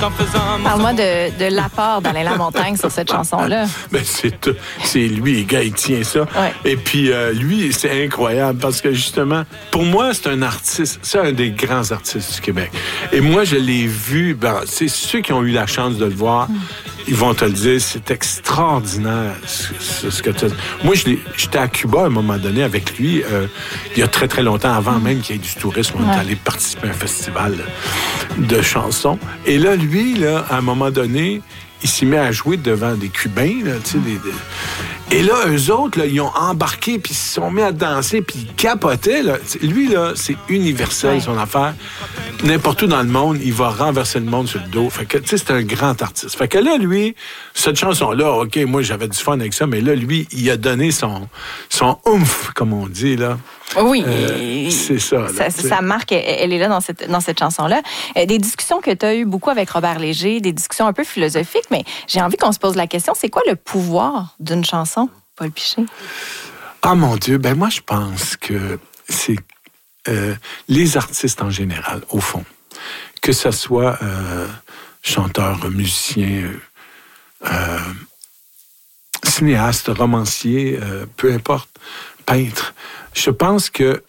Parle-moi de l'apport d'Alain Lamontagne sur cette chanson-là. Ben, c'est lui, les gars, il tient ça. Ouais. Et puis, lui, c'est incroyable parce que, justement, pour moi, c'est un artiste, c'est un des grands artistes du Québec. Et moi, je l'ai vu, c'est ceux qui ont eu la chance de le voir, ils vont te le dire, c'est extraordinaire ce que tu as. Moi, j'étais à Cuba à un moment donné avec lui, il y a très, très longtemps, avant même qu'il y ait du tourisme. On est allé participer à un festival de chansons. Et là, lui, là, à un moment donné, il s'y met à jouer devant des Cubains, là, tu sais, Et là, eux autres, là, ils ont embarqué, puis ils se sont mis à danser, puis ils capotaient, là. Lui, là, c'est universel, son affaire. N'importe où dans le monde, il va renverser le monde sur le dos. Fait que, tu sais, c'est un grand artiste. Fait que là, lui, cette chanson-là, OK, moi, j'avais du fun avec ça, mais là, lui, il a donné son oomph, comme on dit, là. Oui, c'est ça. Là, sa marque, elle est là dans cette chanson-là. Des discussions que tu as eues beaucoup avec Robert Léger, des discussions un peu philosophiques, mais j'ai envie qu'on se pose la question, c'est quoi le pouvoir d'une chanson, Paul Piché? Ah, mon Dieu, ben moi, je pense que c'est les artistes en général, au fond, que ce soit chanteur, musicien, cinéaste, romancier, peu importe, peintre, je pense que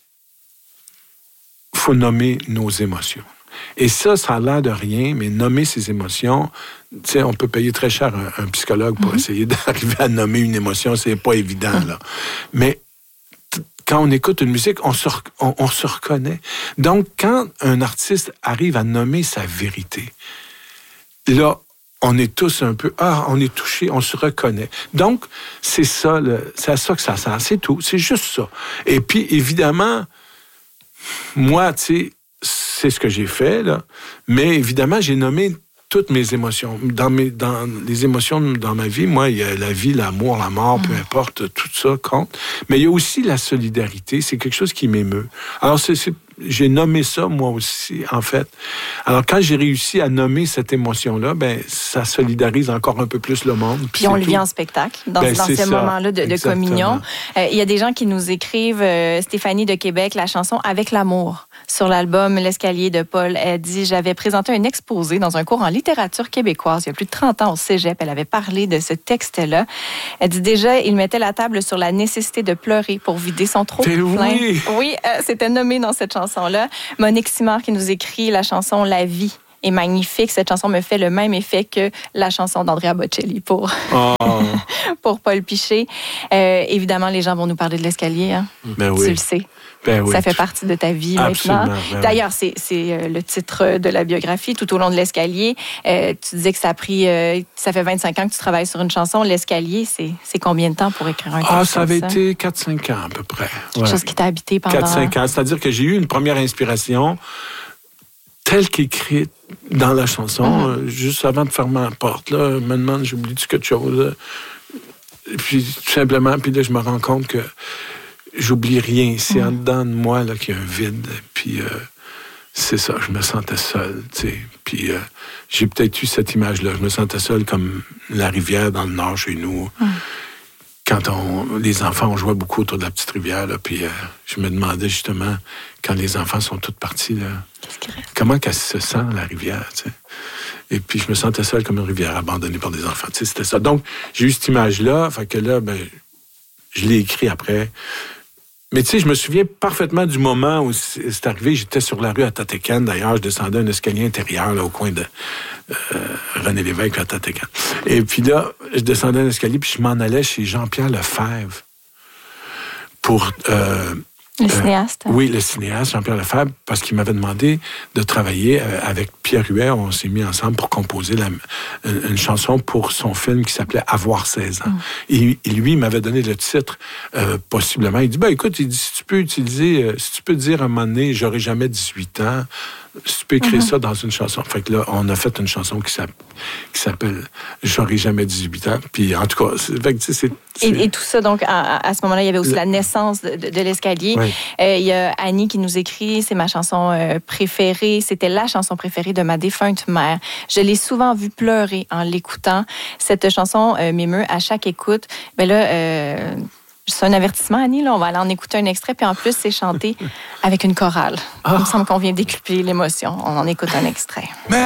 faut nommer nos émotions. Et ça a l'air de rien, mais nommer ses émotions, tu sais, on peut payer très cher un psychologue pour essayer d'arriver à nommer une émotion, c'est pas évident, là. Mais quand on écoute une musique, on se reconnaît. Donc, quand un artiste arrive à nommer sa vérité, là, on est tous un peu... on est touchés, on se reconnaît. Donc, c'est ça, c'est à ça que ça sert. C'est tout, c'est juste ça. Et puis, évidemment, moi, tu sais, c'est ce que j'ai fait, là. Mais évidemment, j'ai nommé toutes mes émotions. Dans les émotions dans ma vie, moi, il y a la vie, l'amour, la mort, peu importe, tout ça compte. Mais il y a aussi la solidarité. C'est quelque chose qui m'émeut. Alors, j'ai nommé ça, moi aussi, en fait. Alors, quand j'ai réussi à nommer cette émotion-là, ben ça solidarise encore un peu plus le monde. Puis on le vit en spectacle, dans ces moments-là de communion. Il y a des gens qui nous écrivent, Stéphanie de Québec, la chanson « Avec l'amour » sur l'album L'Escalier de Paul. Elle dit « J'avais présenté un exposé dans un cours en littérature québécoise il y a plus de 30 ans au cégep. Elle avait parlé de ce texte-là. Elle dit déjà, il mettait la table sur la nécessité de pleurer pour vider son trop-plein. » Oui, c'était nommé dans cette chanson-là. Monique Simard qui nous écrit la chanson « La vie » est magnifique. Cette chanson me fait le même effet que la chanson d'Andrea Bocelli pour Paul Piché. Évidemment, les gens vont nous parler de l'escalier. Hein? Ben oui. Tu le sais. Ben oui. Ça fait partie de ta vie Absolument, maintenant. ben D'ailleurs, c'est le titre de la biographie, Tout au long de l'escalier. Tu disais que ça fait 25 ans que tu travailles sur une chanson. L'escalier, c'est combien de temps pour écrire un texte? Ça avait été 4-5 ans à peu près. Quelque chose qui t'a habité pendant... 4-5 ans. C'est-à-dire que j'ai eu une première inspiration telle qu'écrite dans la chanson, juste avant de fermer la porte. Là, me demande, j'oublie-tu quelque chose? Puis tout simplement, puis là, je me rends compte que j'oublie rien. C'est en dedans de moi là, qu'il y a un vide. Puis c'est ça, je me sentais seul. T'sais. Puis j'ai peut-être eu cette image-là. Je me sentais seul comme la rivière dans le nord chez nous. Quand les enfants, on jouait beaucoup autour de la petite rivière. Là, puis je me demandais justement, quand les enfants sont tous partis, là, comment qu'elle se sent, la rivière? T'sais? Et puis je me sentais seul comme une rivière abandonnée par des enfants. T'sais, c'était ça. Donc, j'ai eu cette image-là. Fait que là, ben, je l'ai écrit après. Mais tu sais, je me souviens parfaitement du moment où c'est arrivé. J'étais sur la rue à Tatécan. D'ailleurs, je descendais un escalier intérieur là, au coin de René Lévesque à Tatécan. Et puis là, je descendais un escalier puis je m'en allais chez Jean-Pierre Lefebvre pour... le cinéaste. Oui, le cinéaste, Jean-Pierre Lefebvre, parce qu'il m'avait demandé de travailler avec Pierre Huet. On s'est mis ensemble pour composer une chanson pour son film qui s'appelait « Avoir 16 ans ». Et lui, il m'avait donné le titre, possiblement. Il dit, écoute, si tu peux dire à un moment donné, j'aurai jamais 18 ans, si tu peux écrire ça dans une chanson. Fait que là, on a fait une chanson qui s'appelle « J'aurai jamais 18 ans ». Puis en tout cas, c'est... Et tout ça, donc, à ce moment-là, il y avait aussi la naissance de l'escalier. Oui. Il y a Annie qui nous écrit, c'est ma chanson préférée. C'était la chanson préférée de ma défunte mère. Je l'ai souvent vue pleurer en l'écoutant. Cette chanson m'émeut à chaque écoute. Ben là, c'est un avertissement, Annie. Là, on va aller en écouter un extrait. Puis en plus, c'est chanté avec une chorale. Il me semble qu'on vient décupler l'émotion. On en écoute un extrait.